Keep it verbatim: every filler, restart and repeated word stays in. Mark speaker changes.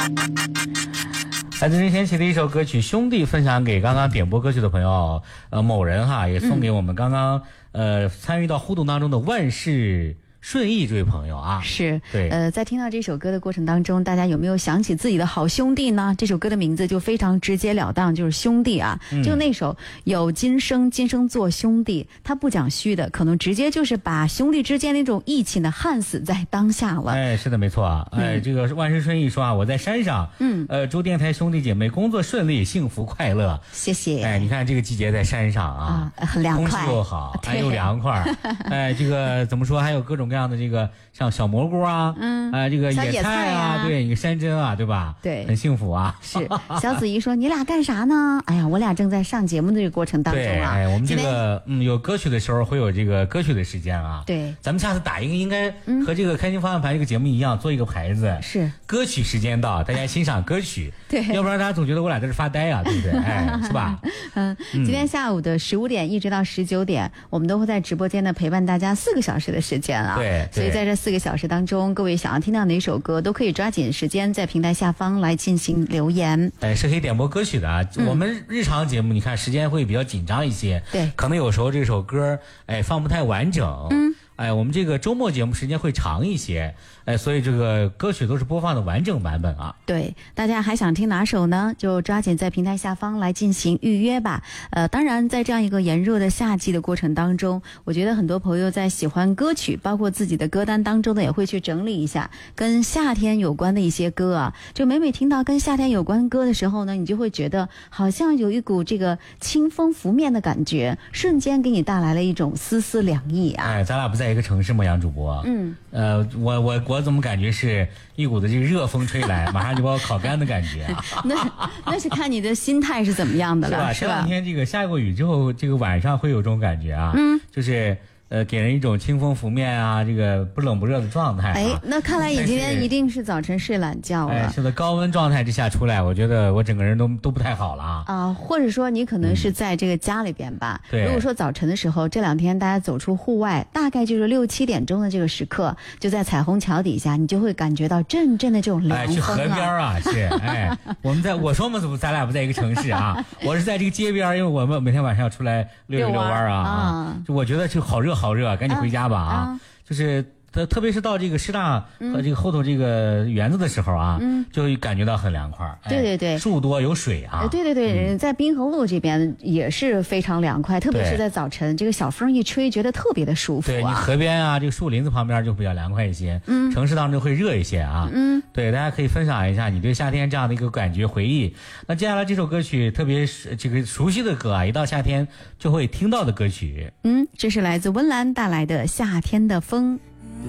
Speaker 1: 来自任贤齐的一首歌曲《兄弟》，分享给刚刚点播歌曲的朋友，呃，某人哈，也送给我们刚刚、嗯、呃参与到互动当中的万事顺意这位朋友啊。
Speaker 2: 是，
Speaker 1: 对，
Speaker 2: 呃，在听到这首歌的过程当中，大家有没有想起自己的好兄弟呢？这首歌的名字就非常直截了当，就是兄弟啊。嗯、就那首有今生今生做兄弟，他不讲虚的，可能直接就是把兄弟之间那种义气呢焊死在当下了。
Speaker 1: 哎，是的，没错啊。哎，嗯、这个万事顺意说啊，我在山上，嗯，呃，祝电台兄弟姐妹工作顺利，幸福快乐。
Speaker 2: 谢谢。
Speaker 1: 哎，你看这个季节在山上啊，
Speaker 2: 啊很凉快，
Speaker 1: 空气又好，还又凉快。哎，这个怎么说？还有各种各样的这个像小蘑菇啊，嗯，啊、呃，这个野菜啊，对，一个山珍啊，对吧？
Speaker 2: 对，
Speaker 1: 很幸福啊。
Speaker 2: 是。小子怡说：“你俩干啥呢？”哎呀，我俩正在上节目的这个过程当中啊。
Speaker 1: 对，哎，我们这个嗯，有歌曲的时候会有这个歌曲的时间啊。
Speaker 2: 对，
Speaker 1: 咱们下次打一个，应该和这个开心方向盘这个节目一样，做一个牌子。
Speaker 2: 是。
Speaker 1: 歌曲时间到，大家欣赏歌曲。
Speaker 2: 对。
Speaker 1: 要不然大家总觉得我俩在这发呆啊，对不对？哎，是吧？
Speaker 2: 嗯，今天下午的十五点一直到十九点，我们都会在直播间呢陪伴大家四个小时的时间啊。
Speaker 1: 对。
Speaker 2: 所以在这四个小时当中，各位想要听到哪首歌，都可以抓紧时间在平台下方来进行留言。
Speaker 1: 哎，是可以点播歌曲的啊。嗯、我们日常节目，你看时间会比较紧张一些，
Speaker 2: 对，
Speaker 1: 可能有时候这首歌哎放不太完整。嗯。哎，我们这个周末节目时间会长一些，哎，所以这个歌曲都是播放的完整版本啊。
Speaker 2: 对，大家还想听哪首呢？就抓紧在平台下方来进行预约吧。呃，当然，在这样一个炎热的夏季的过程当中，我觉得很多朋友在喜欢歌曲，包括自己的歌单当中呢，也会去整理一下跟夏天有关的一些歌啊。就每每听到跟夏天有关歌的时候呢，你就会觉得好像有一股这个清风拂面的感觉，瞬间给你带来了一种丝丝凉意啊。
Speaker 1: 哎，咱俩不在一个城市吗？杨主播，嗯，呃，我我我怎么感觉是一股的这个热风吹来，马上就把我烤干的感觉啊？
Speaker 2: 那那是看你的心态是怎么样的了，是吧？
Speaker 1: 是吧？这两天这个下过雨之后，这个晚上会有这种感觉啊，嗯，就是呃，给人一种清风拂面啊，这个不冷不热的状态、啊。
Speaker 2: 哎，那看来你今天一定是早晨睡懒觉了。
Speaker 1: 哎，是的，高温状态之下出来，我觉得我整个人都都不太好了啊。
Speaker 2: 啊，或者说你可能是在这个家里边吧。
Speaker 1: 对、嗯。
Speaker 2: 如果说早晨的时候，这两天大家走出户外，大概就是六七点钟的这个时刻，就在彩虹桥底下，你就会感觉到阵阵的这种凉风、啊。
Speaker 1: 哎，去河边啊，是哎，我们在我说嘛，怎么咱俩不在一个城市啊？我是在这个街边，因为我们每天晚上要出来溜一溜弯啊。啊。就我觉得就好热好热，赶紧回家吧啊！啊就是特特别是到这个师大和这个后头这个园子的时候啊，嗯、就感觉到很凉快。
Speaker 2: 对对对，
Speaker 1: 哎、树多有水啊。
Speaker 2: 对对对，嗯、在滨河路这边也是非常凉快，特别是在早晨，这个小风一吹，觉得特别的舒服、啊。
Speaker 1: 对你河边啊，这个树林子旁边就比较凉快一些。嗯，城市当中会热一些啊。嗯，对，大家可以分享一下你对夏天这样的一个感觉回忆。那接下来这首歌曲特别这个熟悉的歌啊，一到夏天就会听到的歌曲。
Speaker 2: 嗯，这是来自温岚带来的《夏天的风》。